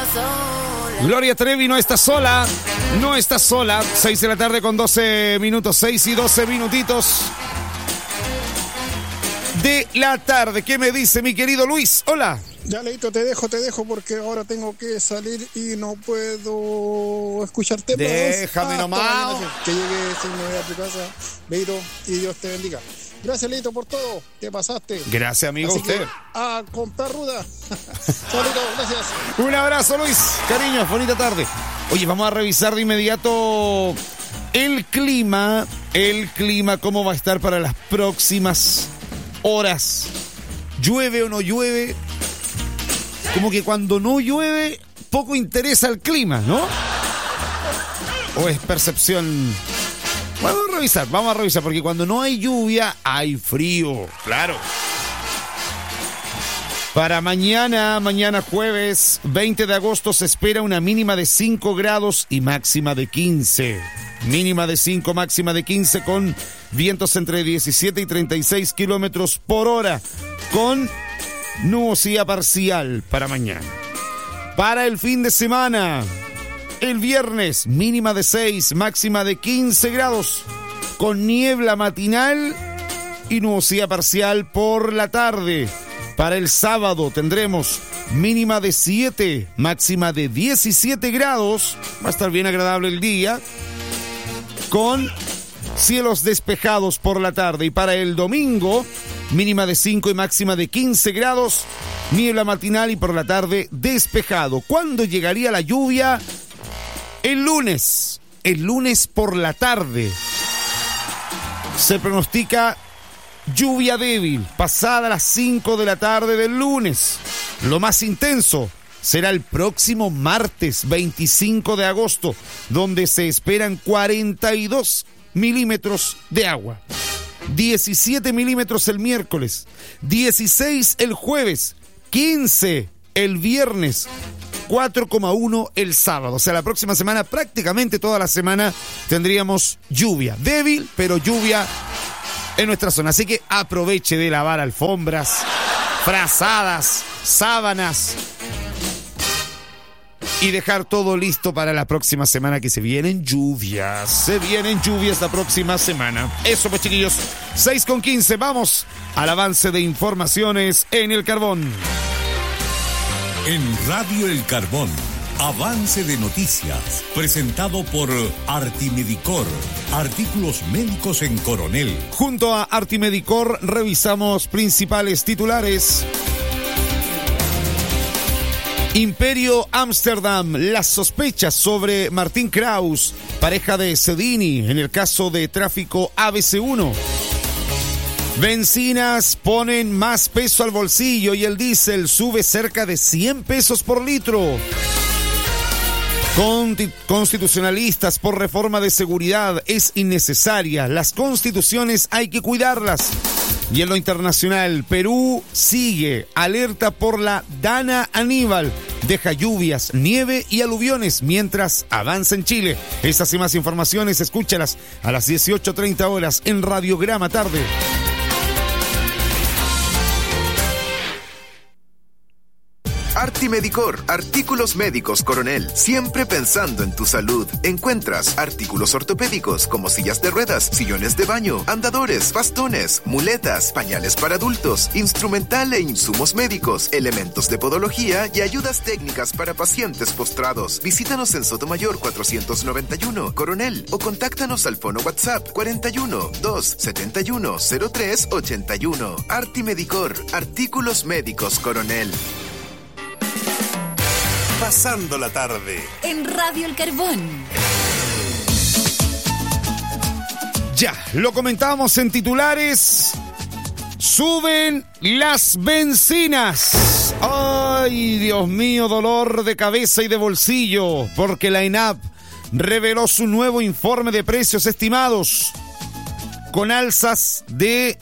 Gloria Trevi no está sola. No está sola. 6 de la tarde con 12 minutos. 6 y 12 minutitos de la tarde. ¿Qué me dice mi querido Luis? Hola. Ya, Leito, te dejo porque ahora tengo que salir y no puedo escucharte más. Déjame nomás. Que llegue sin novedad a tu casa, Leito, y Dios te bendiga. Gracias, Leito, por todo. Te pasaste. Gracias, amigo. Así usted. A comprar ruda. Saludito, gracias. Un abrazo, Luis. Cariño, bonita tarde. Oye, vamos a revisar de inmediato el clima. Cómo va a estar para las próximas horas. ¿Llueve o no llueve? Como que cuando no llueve, poco interesa el clima, ¿no? ¿O es percepción? Vamos a revisar, porque cuando no hay lluvia, hay frío, claro. Para mañana jueves 20 de agosto, se espera una mínima de 5 grados y máxima de 15. Mínima de 5, máxima de 15, con vientos entre 17 y 36 kilómetros por hora, con nubosidad parcial para mañana. Para el fin de semana, el viernes, mínima de 6, máxima de 15 grados, con niebla matinal y nubosidad parcial por la tarde. Para el sábado tendremos mínima de 7, máxima de 17 grados. Va a estar bien agradable el día, con cielos despejados por la tarde. Y para el domingo, mínima de 5 y máxima de 15 grados, niebla matinal y por la tarde despejado. ¿Cuándo llegaría la lluvia? El lunes por la tarde. Se pronostica lluvia débil, pasada las 5 de la tarde del lunes. Lo más intenso será el próximo martes 25 de agosto, donde se esperan 42 milímetros de agua. 17 milímetros el miércoles, 16 el jueves, 15 el viernes, 4,1 el sábado. O sea, la próxima semana, prácticamente toda la semana, tendríamos lluvia. Débil, pero lluvia en nuestra zona. Así que aproveche de lavar alfombras, frazadas, sábanas y dejar todo listo para la próxima semana, que se vienen lluvias. Se vienen lluvias la próxima semana. Eso pues, chiquillos. 6:15. Vamos al avance de informaciones en El Carbón. En Radio El Carbón, avance de noticias, presentado por Artimedicor, artículos médicos en Coronel. Junto a Artimedicor revisamos principales titulares. Imperio Ámsterdam, las sospechas sobre Martín Kraus, pareja de Sedini, en el caso de tráfico ABC1. Bencinas ponen más peso al bolsillo y el diésel sube cerca de 100 pesos por litro. Constitucionalistas por reforma de seguridad es innecesaria. Las constituciones hay que cuidarlas. Y en lo internacional, Perú sigue alerta por la Dana Aníbal. Deja lluvias, nieve y aluviones mientras avanza en Chile. Estas y más informaciones, escúchalas a las 18:30 horas en Radiograma Tarde. Artimedicor, artículos médicos Coronel, siempre pensando en tu salud. Encuentras artículos ortopédicos como sillas de ruedas, sillones de baño, andadores, bastones, muletas, pañales para adultos, instrumental e insumos médicos, elementos de podología y ayudas técnicas para pacientes postrados. Visítanos en Sotomayor 491, Coronel, o contáctanos al fono WhatsApp 41 271 03 81. Artimedicor, artículos médicos Coronel. Pasando la tarde en Radio El Carbón. Ya, lo comentábamos en titulares. Suben las bencinas. Ay, Dios mío, dolor de cabeza y de bolsillo, porque la ENAP reveló su nuevo informe de precios estimados, con alzas de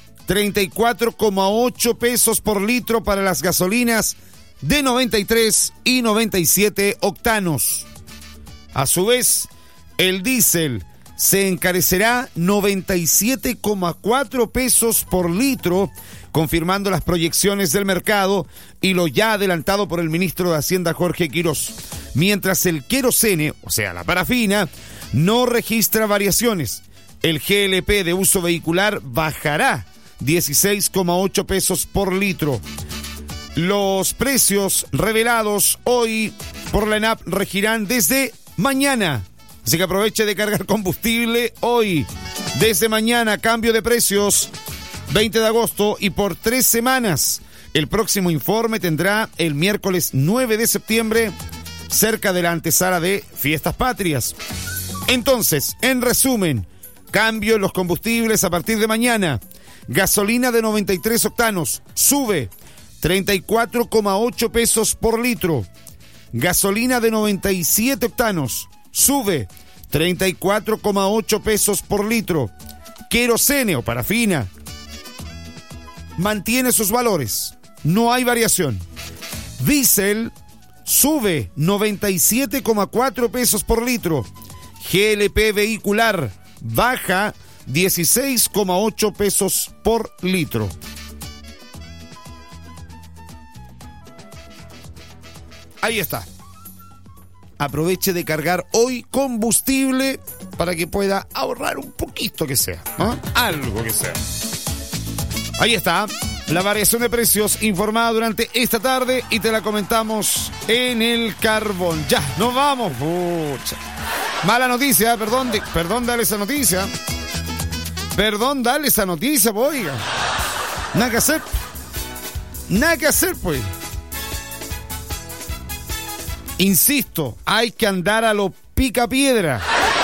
34,8 pesos por litro para las gasolinas de 93 y 97 octanos. A su vez, el diésel se encarecerá 97,4 pesos por litro, confirmando las proyecciones del mercado y lo ya adelantado por el ministro de Hacienda Jorge Quirós. Mientras el querosene, o sea, la parafina, no registra variaciones. El GLP de uso vehicular bajará 16,8 pesos por litro. Los precios revelados hoy por la ENAP regirán desde mañana. Así que aproveche de cargar combustible hoy. Desde mañana, cambio de precios, 20 de agosto y por 3 semanas. El próximo informe tendrá el miércoles 9 de septiembre, cerca de la antesala de Fiestas Patrias. Entonces, en resumen, cambio en los combustibles a partir de mañana. Gasolina de 93 octanos sube 34,8 pesos por litro. Gasolina de 97 octanos sube 34,8 pesos por litro. Querosene o parafina mantiene sus valores. No hay variación. Diésel sube 97,4 pesos por litro. GLP vehicular baja 16,8 pesos por litro. Ahí está. Aproveche de cargar hoy combustible para que pueda ahorrar un poquito que sea, ¿no? Algo que sea. Ahí está. La variación de precios informada durante esta tarde y te la comentamos en el carbón. Ya, nos vamos. Pucha. Mala noticia, perdón darle esa noticia. Perdón darle esa noticia, pues, oiga. Nada que hacer. Nada que hacer, pues. Insisto, hay que andar a lo picapiedra.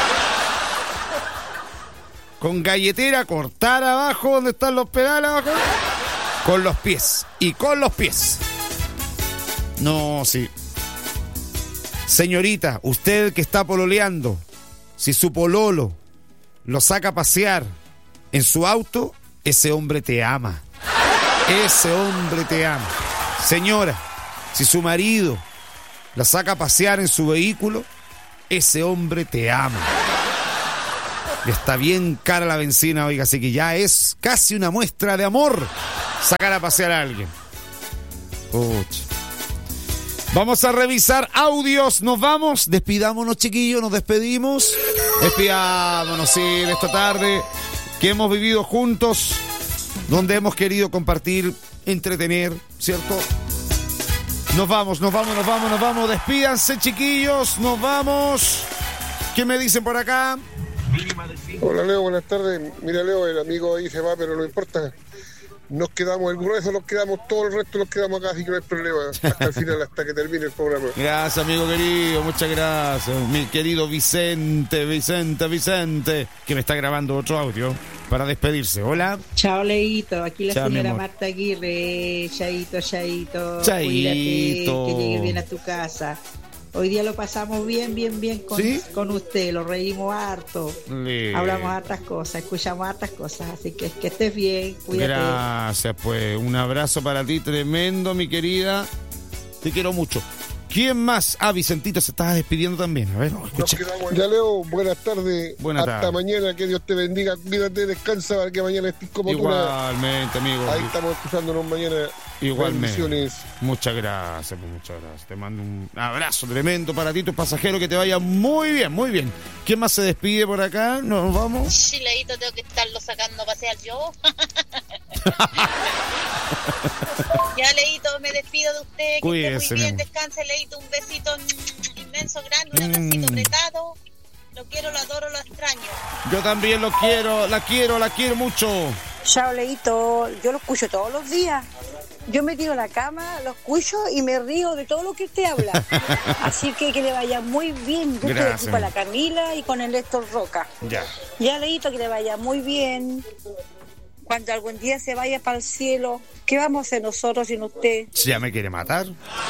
Con galletera, cortar abajo donde están los pedales abajo. Con los pies. Y con los pies. No, sí. Señorita, usted que está pololeando, si su pololo lo saca a pasear en su auto, ese hombre te ama. Ese hombre te ama. Señora, si su marido la saca a pasear en su vehículo, ese hombre te ama. Está bien cara la benzina, oiga, así que ya es casi una muestra de amor sacar a pasear a alguien. Pucha. Vamos a revisar audios, nos vamos, despidámonos, chiquillos, nos despedimos. Despidámonos, sí, de esta tarde que hemos vivido juntos, donde hemos querido compartir, entretener, ¿cierto? Nos vamos. Despídanse, chiquillos. Nos vamos. ¿Qué me dicen por acá? Hola, Leo, buenas tardes. Mira, Leo, el amigo ahí se va, pero no importa. Nos quedamos, el grueso nos quedamos, todo el resto nos quedamos acá, así que no hay problema. Hasta el final, hasta que termine el programa. Gracias, amigo querido. Muchas gracias. Mi querido Vicente, que me está grabando otro audio para despedirse. Hola. Chao, Leito. Aquí la Chao, señora Marta Aguirre. Chaito. Chaito. Cuídate, que llegues bien a tu casa. Hoy día lo pasamos bien ¿Sí? con usted, lo reímos harto, Le... hablamos hartas cosas, escuchamos hartas cosas, así que estés bien, cuídate. Gracias, pues, un abrazo para ti tremendo, mi querida, te quiero mucho. ¿Quién más? Ah, Vicentito se estaba despidiendo también, a ver, escucha. Ya, Leo, buenas tardes. Buenas hasta tardes. Mañana, que Dios te bendiga, cuídate, descansa para que mañana estés como tú. Igualmente, amigo. Ahí estamos escuchándonos mañana. Igualmente. Bendiciones. Muchas gracias, pues, muchas gracias. Te mando un abrazo tremendo para ti, tus pasajeros, que te vaya muy bien. ¿Quién más se despide por acá? ¿Nos vamos? Sí, Leito, tengo que estarlo sacando a pasear yo. Ya, Leito, me despido de usted. Cuídese, que esté muy bien, mi amor. descanse, Leito. Un besito inmenso, grande, un abracito apretado. Lo quiero, lo adoro, lo extraño. Yo también lo quiero, la quiero mucho. Chao, Leito, yo lo escucho todos los días. Yo me tiro a la cama, lo escucho y me río de todo lo que usted habla. Así que le vaya muy bien. Yo estoy aquí con la Camila y con el Héctor Roca. Ya, Leito, que le vaya muy bien. Cuando algún día se vaya para el cielo, ¿qué vamos a hacer nosotros sin usted? Ya me quiere matar.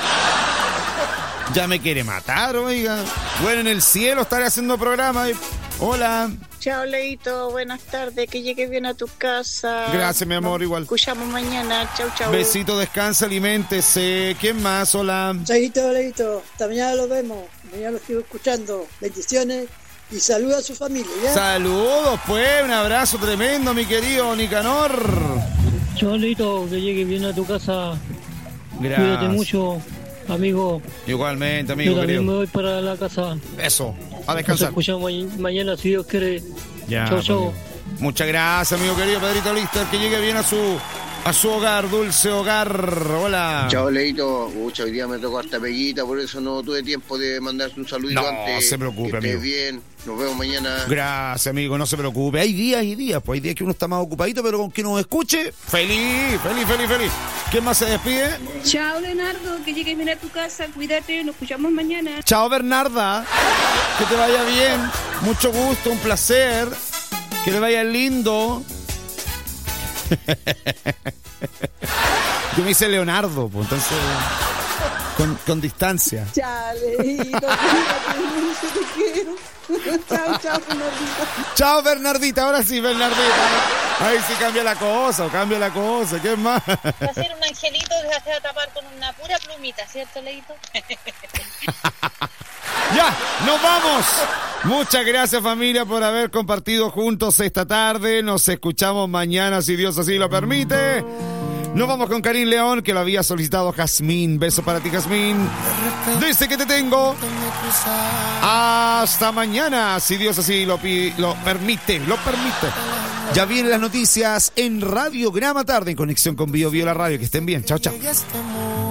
Oiga. Bueno, en el cielo estaré haciendo programa. Hola. Chao, Leito, buenas tardes, que llegues bien a tu casa. Gracias, mi amor, igual. Escuchamos mañana, chau. Besito, descansa, aliméntese. ¿Quién más? Hola. Chaito, Leito, hasta mañana lo vemos. Mañana lo sigo escuchando. Bendiciones y saluda a su familia, ¿ya? Saludos, pues, un abrazo tremendo, mi querido Nicanor. Chao, Leito, que llegue bien a tu casa. Gracias. Cuídate mucho, amigo. Igualmente, amigo Yo también querido. me voy para la casa. Eso, a Nos descansar. escuchamos mañana, si Dios quiere. Ya, Chao, chao. amigo. Muchas gracias, amigo querido Pedrito Lister, que llegue bien a su hogar, dulce hogar. Hola. Chao, Leito. Hoy día me tocó hasta Pellita, por eso no tuve tiempo de mandarte un saludito No, antes. se preocupe, que estés amigo. bien. Nos vemos mañana. Gracias, amigo, no se preocupe. Hay días y días, pues hay días que uno está más ocupadito, pero con que nos escuche, feliz. ¿Quién más se despide? Chao, Leonardo, que llegues bien a tu casa, cuídate, nos escuchamos mañana. Chao, Bernarda. Que te vaya bien. Mucho gusto, un placer. Que le vaya lindo. Yo me hice Leonardo, pues entonces con distancia. Chale, cuídate mucho, te quiero. Chao, Bernardita. Chao, Bernardita. Ahora sí, Bernardita. Ahí sí cambia la cosa. ¿Qué más? Va a ser un angelito que se va a tapar con una pura plumita, ¿cierto, Leito? Ya, nos vamos. Muchas gracias, familia, por haber compartido juntos esta tarde. Nos escuchamos mañana, si Dios así lo permite. Nos vamos con Karim León, que lo había solicitado Jazmín. Beso para ti, Jazmín. Desde que te tengo. Hasta mañana, si Dios así lo permite. Ya vienen las noticias en Radiograma Tarde, en conexión con Bio la radio. Que estén bien. Chao, chao.